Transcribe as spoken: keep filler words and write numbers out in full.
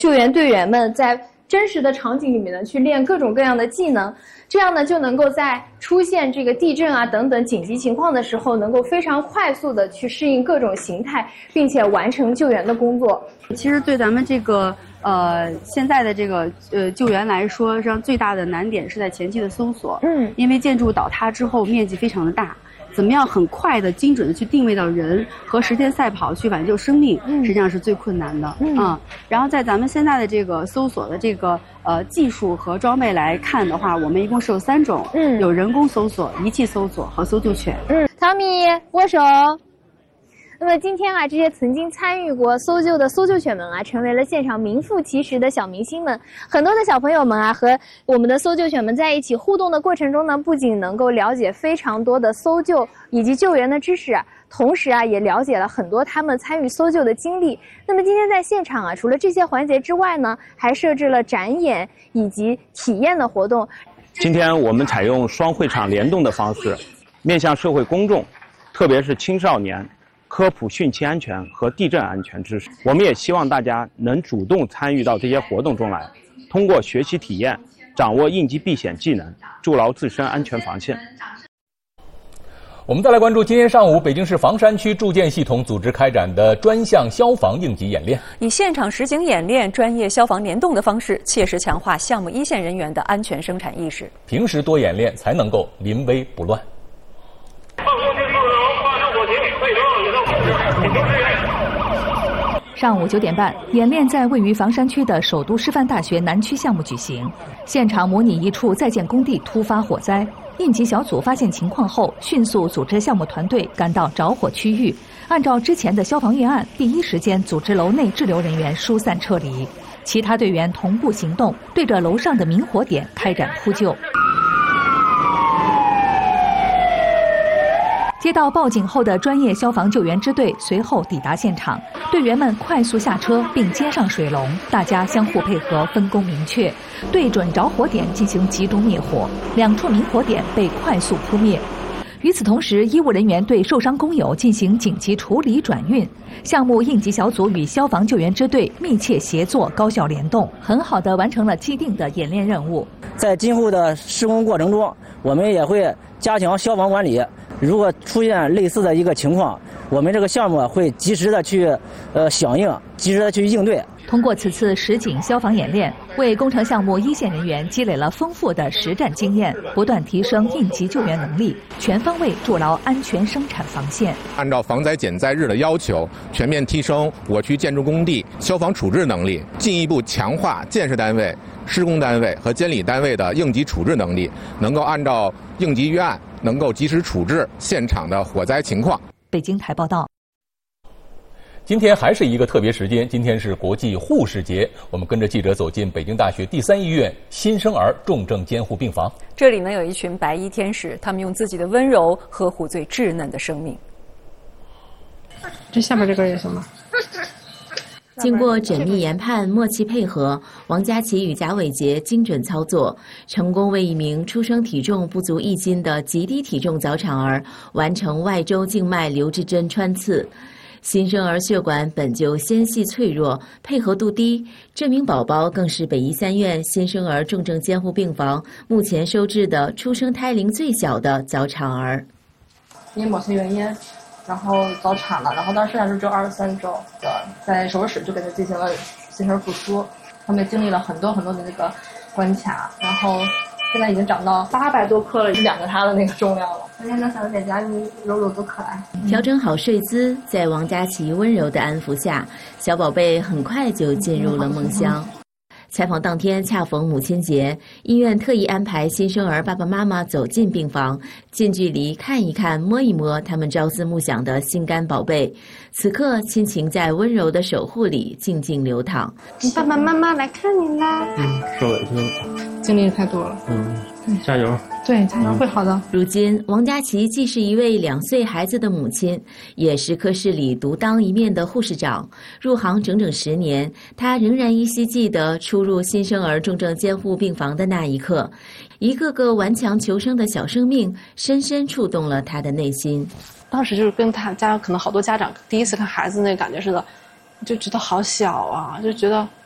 救援队员们在真实的场景里面呢，去练各种各样的技能，这样呢就能够在出现这个地震啊等等紧急情况的时候，能够非常快速的去适应各种形态，并且完成救援的工作。 其实对咱们这个呃现在的这个呃救援来说，实际上最大的难点是在前期的搜索。嗯，因为建筑倒塌之后面积非常的大。怎么样很快的、精准的去定位到人和时间赛跑去挽救生命，嗯、实际上是最困难的。嗯啊，然后在咱们现在的这个搜索的这个呃技术和装备来看的话，我们一共是有三种，嗯，有人工搜索、仪器搜索和搜救犬。 嗯，汤米握手。那么今天啊，这些曾经参与过搜救的搜救犬们啊，成为了现场名副其实的小明星们。很多的小朋友们啊，和我们的搜救犬们在一起互动的过程中呢，不仅能够了解非常多的搜救以及救援的知识啊，同时啊，也了解了很多他们参与搜救的经历。那么今天在现场啊，除了这些环节之外呢，还设置了展演以及体验的活动。 今天我们采用双会场联动的方式，面向社会公众，特别是青少年，科普汛期安全和地震安全知识。我们也希望大家能主动参与到这些活动中来，通过学习体验，掌握应急避险技能，筑牢自身安全防线。 我们再来关注今天上午北京市房山区住建系统组织开展的专项消防应急演练， 以现场实景演练、专业消防联动的方式，切实强化项目一线人员的安全生产意识。 平时多演练，才能够临危不乱。 上午九点半，演练在位于房山区的首都师范大学南区项目举行，现场模拟一处在建工地突发火灾，应急小组发现情况后，迅速组织项目团队赶到着火区域，按照之前的消防预案，第一时间组织楼内滞留人员疏散撤离，其他队员同步行动，对着楼上的明火点开展扑救。接到报警后的专业消防救援支队随后抵达现场，队员们快速下车并接上水龙，大家相互配合，分工明确，对准着火点进行集中灭火，两处明火点被快速扑灭。与此同时，医务人员对受伤工友进行紧急处理转运，项目应急小组与消防救援支队密切协作，高效联动，很好地完成了既定的演练任务。 在今后的施工过程中，我们也会加强消防管理。如果出现类似的一个情况，我们这个项目会及时的去呃响应，及时的去应对。 通过此次实景消防演练，为工程项目一线人员积累了丰富的实战经验，不断提升应急救援能力，全方位筑牢安全生产防线。 按照防灾减灾日的要求，全面提升我区建筑工地消防处置能力，进一步强化建设单位、施工单位和监理单位的应急处置能力，能够按照应急预案，能够及时处置现场的火灾情况。 北京台报道。 今天还是一个特别时间，今天是国际护士节，我们跟着记者走进北京大学第三医院新生儿重症监护病房。 这里呢有一群白衣天使，他们用自己的温柔呵护最稚嫩的生命。 这下面这根也行吗？ 经过缜密研判、默契配合，王佳琪与贾伟杰精准操作，成功为一名出生体重不足一斤的极低体重早产儿完成外周静脉留置针穿刺。新生儿血管本就纤细脆弱，配合度低，这名宝宝更是北医三院新生儿重症监护病房目前收治的出生胎龄最小的早产儿。 因某些原因，然后早产了，然后当时是只有二十三周的，在手术室就给他进行了新生儿复苏，他们经历了很多很多的那个关卡，然后现在已经长到八百多克了，是两个他的那个重量了。而且那小脸颊柔柔多可爱。 调整好睡姿，在王佳琪温柔的安抚下，小宝贝很快就进入了梦乡。采访当天恰逢母亲节，医院特意安排新生儿爸爸妈妈走进病房，近距离看一看、摸一摸他们朝思暮想的心肝宝贝。此刻，亲情在温柔的守护里静静流淌。 你爸爸妈妈来看你啦！ 嗯，受委屈了， 经历太多了。 嗯，加油！ 对，加油，会好的。 如今，王佳琪既是一位两岁孩子的母亲，也是科室里独当一面的护士长。入行整整十年，她仍然依稀记得初入新生儿重症监护病房的那一刻，一个个顽强求生的小生命，深深触动了她的内心。 当时就是跟他家可能好多家长第一次看孩子那个感觉似的，就觉得好小啊，就觉得